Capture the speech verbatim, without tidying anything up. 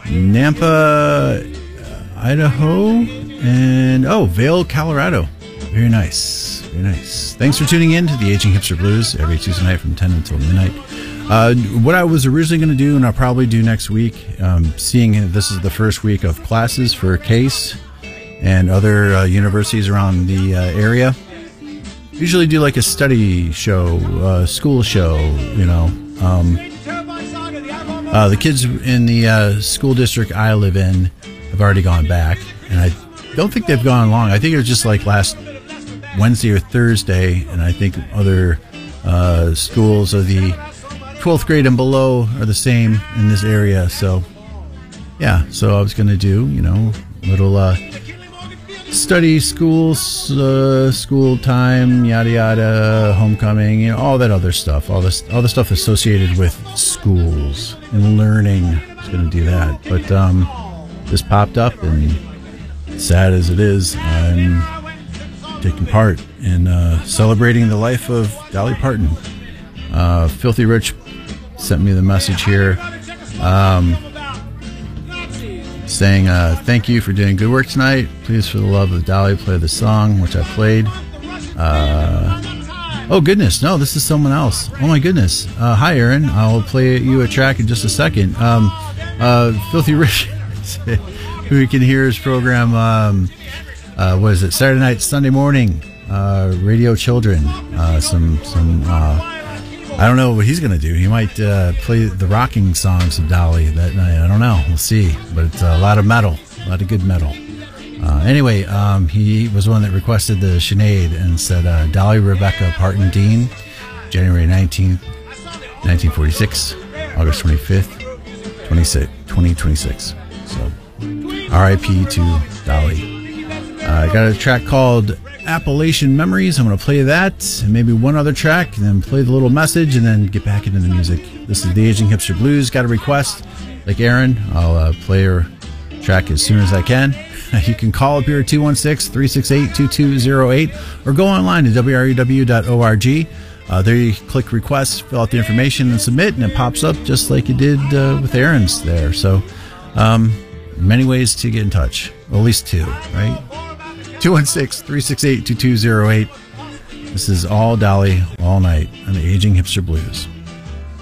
Nampa, Idaho, and oh, Vail, Colorado. Very nice. Very nice. Thanks for tuning in to the Aging Hipster Blues every Tuesday night from ten until midnight. Uh, what I was originally going to do, and I'll probably do next week, um, seeing this is the first week of classes for Case and other uh, universities around the uh, area, usually do like a study show, uh, school show, you know. Um, uh, the kids in the uh, school district I live in have already gone back, and I don't think they've gone long. I think it was just like last Wednesday or Thursday, and I think other uh, schools of the twelfth grade and below are the same in this area. So, yeah, so I was going to do, you know, little uh, study schools, uh, school time, yada yada, homecoming, you know, all that other stuff, all this, all the stuff associated with schools and learning. I was going to do that, but um, this popped up, and sad as it is, I'm taking part in uh, celebrating the life of Dolly Parton. Uh, Filthy Rich sent me the message here, um, saying uh, thank you for doing good work tonight. Please, for the love of Dolly, play the song, which I played. Uh, oh goodness, no, this is someone else. Oh my goodness. Uh, hi Aaron, I'll play you a track in just a second. Um, uh, Filthy Rich, who you can hear his program, um, uh, what is it, Saturday night, Sunday morning, uh, Radio Children. Uh, some, some, uh, I don't know what he's going to do. He might uh, play the rocking songs of Dolly that night. I don't know. We'll see. But it's a lot of metal, a lot of good metal. Uh, anyway, um, he was one that requested the Sinead and said uh, Dolly Rebecca Parton Dean, January nineteenth, nineteen forty-six, August twenty-fifth, twenty twenty-six. So, R I P to Dolly. Uh, I got a track called Appalachian Memories. I'm going to play that and maybe one other track, and then play the little message, and then get back into the music. This is the Aging Hipster Blues. Got a request like Aaron, I'll uh, play her track as soon as I can. You can call up here at two one six, three six eight, two two zero eight or go online to w r e w dot org. Uh, there you click request, fill out the information, and submit, and it pops up just like you did uh, with Aaron's there. So um, many ways to get in touch, well, at least two, right? two one six, three six eight, two two zero eight. This is all Dolly, all night on the Aging Hipster Blues.